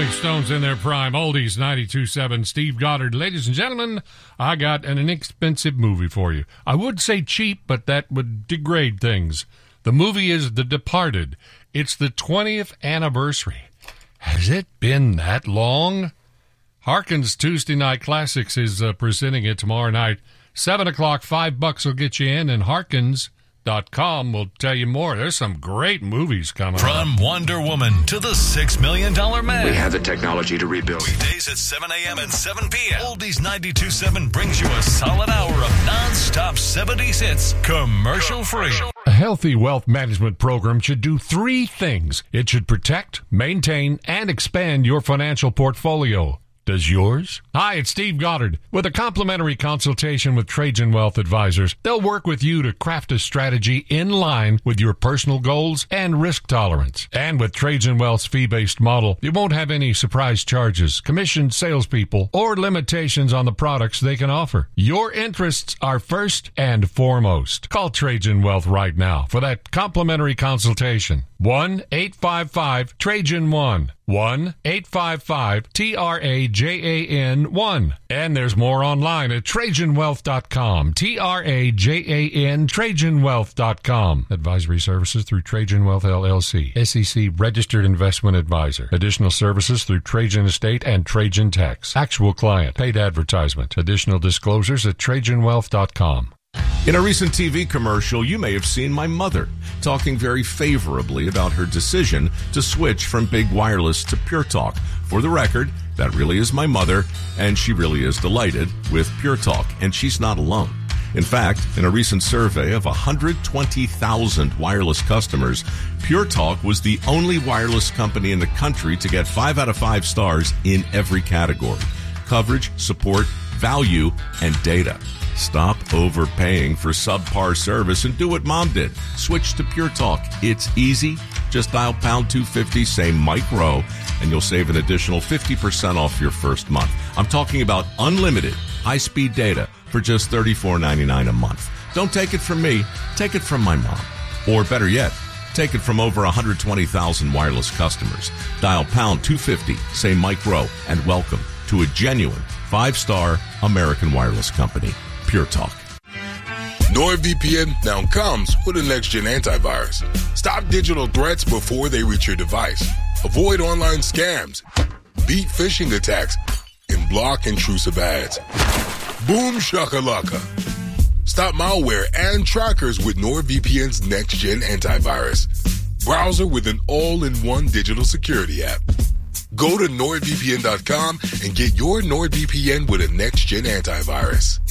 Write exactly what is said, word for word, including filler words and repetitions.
Rolling Stones in their prime. Oldies ninety-two point seven. Steve Goddard. Ladies and gentlemen, I got an inexpensive movie for you. I would say cheap, but that would degrade things. The movie is The Departed. It's the twentieth anniversary. Has it been that long? Harkins Tuesday Night Classics is uh, presenting it tomorrow night. Seven o'clock, five bucks will get you in, and Harkins dot com will tell you more. There's some great movies coming From up. Wonder Woman to the Six Million Dollar Man. We have the technology to rebuild. Weekdays at seven a.m. and seven p.m. Oldies ninety-two point seven brings you a solid hour of non-stop seventies hits, commercial-free. A healthy wealth management program should do three things. It should protect, maintain, and expand your financial portfolio. Does yours? Hi, it's Steve Goddard. With a complimentary consultation with Trajan Wealth Advisors, they'll work with you to craft a strategy in line with your personal goals and risk tolerance. And with Trajan Wealth's fee-based model, you won't have any surprise charges, commissioned salespeople, or limitations on the products they can offer. Your interests are first and foremost. Call Trajan Wealth right now for that complimentary consultation. one eight five five Trajan one. one eight five five T R A J A N one. And there's more online at Trajan Wealth dot com. T R A J A N, Trajan Wealth dot com. Advisory services through Trajan Wealth L L C. S E C registered investment advisor. Additional services through Trajan Estate and Trajan Tax. Actual client. Paid advertisement. Additional disclosures at Trajan Wealth dot com. In a recent T V commercial, you may have seen my mother talking very favorably about her decision to switch from Big Wireless to Pure Talk. For the record, that really is my mother, and she really is delighted with Pure Talk, and she's not alone. In fact, in a recent survey of one hundred twenty thousand wireless customers, Pure Talk was the only wireless company in the country to get five out of five stars in every category: coverage, support, value, and data. Stop overpaying for subpar service and do what Mom did. Switch to Pure Talk. It's easy. Just dial pound two fifty, say Mike Rowe, and you'll save an additional fifty percent off your first month. I'm talking about unlimited high-speed data for just thirty-four ninety-nine a month. Don't take it from me. Take it from my mom. Or better yet, take it from over one hundred twenty thousand wireless customers. Dial pound two fifty, say Mike Rowe, and welcome to a genuine five-star American wireless company. Pure Talk. NordVPN now comes with a next-gen antivirus. Stop digital threats before they reach your device. Avoid online scams. Beat phishing attacks. And block intrusive ads. Boom shakalaka. Stop malware and trackers with NordVPN's next-gen antivirus. Browser with an all-in-one digital security app. Go to Nord V P N dot com and get your NordVPN with a next-gen antivirus.